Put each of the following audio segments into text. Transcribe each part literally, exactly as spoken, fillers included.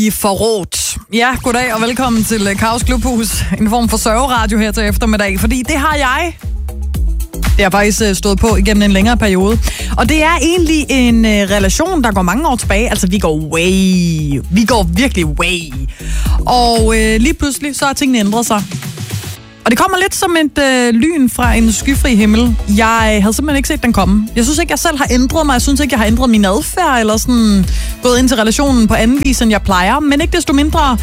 I forrådt. Ja, goddag og velkommen til Kaos Klubhus. En form for sørgeradio her til eftermiddag, fordi det har jeg. Det har faktisk stået på igennem en længere periode. Og det er egentlig en øh, relation, der går mange år tilbage. Altså, vi går way. Vi går virkelig way. Og øh, lige pludselig, så har tingene ændret sig. Og det kommer lidt som et øh, lyn fra en skyfri himmel. Jeg havde simpelthen ikke set den komme. Jeg synes ikke, jeg selv har ændret mig. Jeg synes ikke, jeg har ændret min adfærd, eller sådan gået ind til relationen på anden vis, end jeg plejer. Men ikke desto mindre,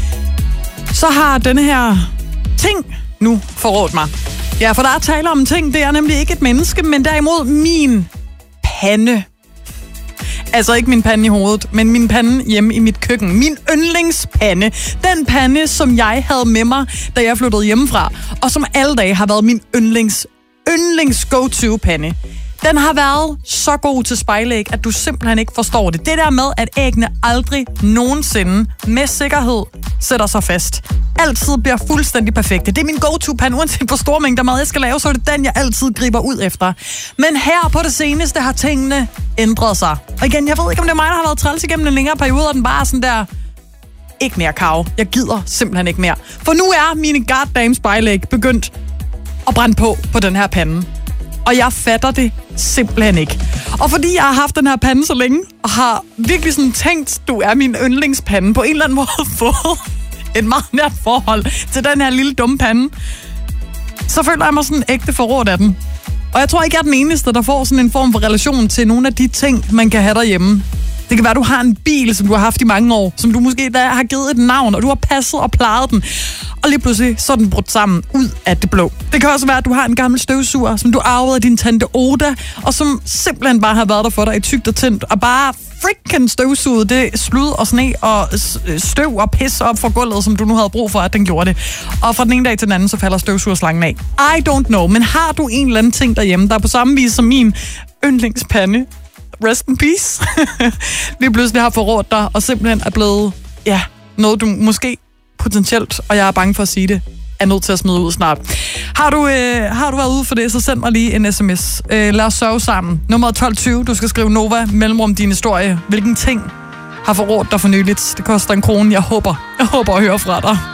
så har denne her ting nu forrådt mig. Ja, for der er tale om ting. Det er nemlig ikke et menneske, men derimod min pande. Altså ikke min pande i hovedet, men min pande hjemme i mit køkken. Min yndlingspande. Den pande, som jeg havde med mig, da jeg flyttede hjemmefra. Og som alle dage har været min yndlings, yndlings go-to-pande. Den har været så god til spejlæg, at du simpelthen ikke forstår det. Det der med, at æggene aldrig nogensinde med sikkerhed sætter sig fast. Altid bliver fuldstændig perfekte. Det er min go-to-pande, uanset hvor store mængder mad jeg skal lave, så er det den, jeg altid griber ud efter. Men her på det seneste har tingene ændret sig. Og igen, jeg ved ikke, om det er mig, der har været træls igennem en længere periode, og den bare er sådan der... Ikke mere, Karo. Jeg gider simpelthen ikke mere. For nu er mine goddamn spejlæg begyndt at brænde på på den her pande. Og jeg fatter det simpelthen ikke. Og fordi jeg har haft den her pande så længe, og har virkelig sådan tænkt, du er min yndlingspande, på en eller anden måde fået et meget nært forhold til den her lille dumme pande, så føler jeg mig sådan ægte forrådt af den. Og jeg tror ikke, jeg er den eneste, der får sådan en form for relation til nogle af de ting, man kan have derhjemme. Det kan være, at du har en bil, som du har haft i mange år, som du måske da har givet et navn, og du har passet og plejet den. Og lige pludselig så er den brudt sammen ud af det blå. Det kan også være, at du har en gammel støvsuger, som du arvede af din tante Oda, og som simpelthen bare har været der for dig i tykt og tyndt, og bare freaking støvsuget det slud og sne og støv og pis op fra gulvet, som du nu havde brug for, at den gjorde det. Og fra den ene dag til den anden, så falder støvsugerslangen af. I don't know, men har du en eller anden ting derhjemme, der er på samme vis som min yndlingspande, rest in peace, lige pludselig har forrådt dig, og simpelthen er blevet, ja, noget du måske potentielt, og jeg er bange for at sige det, er nødt til at smide ud snart. Har du, øh, har du været ude for det, så send mig lige en sms. Øh, lad os sørge sammen. Nummer tolv tyve, du skal skrive Nova, mellemrum din historie. Hvilken ting har forrådt dig for nyligt? Det koster en krone. Jeg håber, jeg håber at høre fra dig.